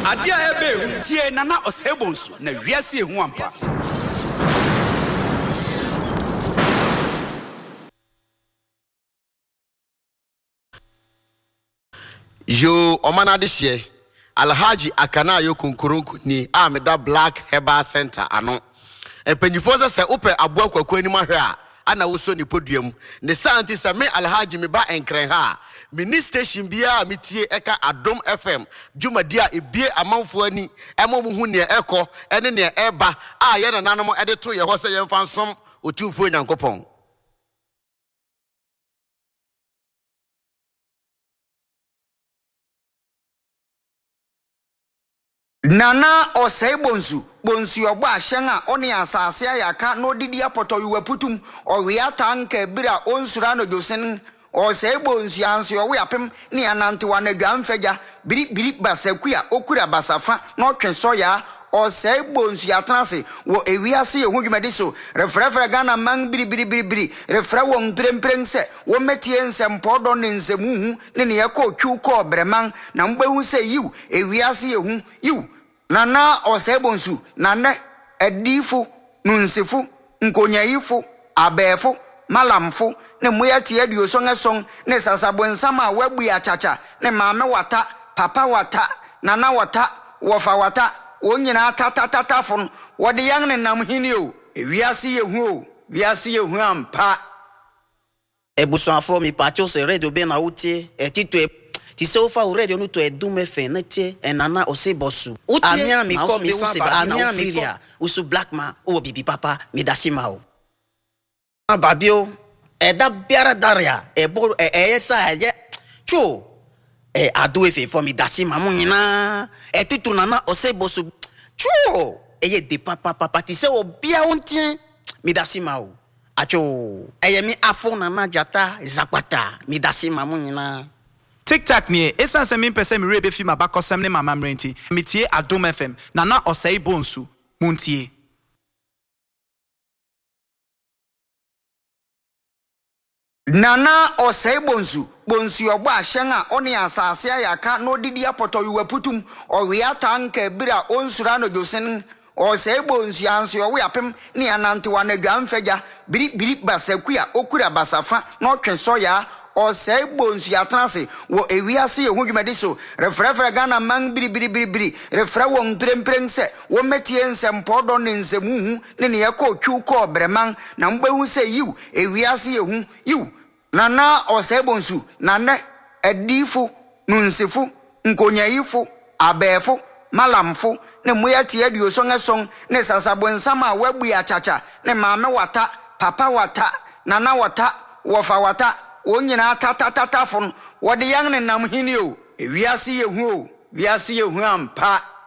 Adia ebe tie nana osebonsu na wiase ehu ampa. Yo omana dihye Alhaji Akanayo Kunkurunku ni ameda Black Herbal Center ano. Empanyifo se upe aboa kwaku anim ahwe a ana woso ni podium ne santi se me Alhaji me ba enkren ha mini station bia metie eka Adom FM dwumadi a ebie amanfo ani emomuhu ne eko ene ne eba a ye nananom ede to ye ho se ye mfa nsom otumfo nyankopon. Nana osei bonsu ogbo ahyen a oni asase ayaka no didi apoto wiwaputum owia tanka bira onsura no josen osei bonsu anso owe apem ne anante wa na dwanfagya biri basakua okura basafa no twenso ya osei bonsu atrase wo ewiase yehu dwumade so refrefre Ghana man biri refre won premprem se wo metie nsempodo ne nsemuhu ne yeko twuko breman na mbehu se yiw ewiase yehu yiw nana osebonsu nane edifu nunsifu nkonyayifu abefu malamfu ne moyati adioso ngeson ne sasabonsama wabu achacha ne maame wata papa wata nana wata wofa wata wonyina tatatafon wode yang ne nam hini o ewiase yehu ampa ebusuafo mi pacho se radio be na utie etito ti se ofa radio no to Adom FM na tie enana osebosu amia mi ko mi se amia mi ko usu blackman o bibi papa mi dasima o ababio eda biara daria ebo esa ye chu Adom FM for mi dasima mu nyina etito nana osebosu chu eye de papa ti se obia ontie mi dasima o acho eye mi afo nana jata zakwata mi dasima mu nyina TikTok ni esan se min pese mi rebe fi mabakosem ne mama mrenti metie Adom FM nana osei bonsu muntie nana osei bonsu ogbo ahyen a oni asase ayaka no didi apoto wiwaputum owia tanka bira onsura no josen osei bonsu anso owe apem ne anante wa na dwanfagya biri basakua okura basafa no twenso ya osei bonsu atrase wo ewiase yehu dwumade so refrefre Ghana man biri refre won premprem se wo metie nsempodo ne nsemuhu ne yeko twuko breman na mbehu se yiw ewiase yehu yiw nana osei bonsu nane edifu nunsifu nkonyayifu abefu malamfu ne moyati adioso ngeson ne sasabonsama wabu achacha ne maame wata papa wata nana wata wofa wata wonyina tatatafon wode yang ne nam hini o ewiase yehu ampa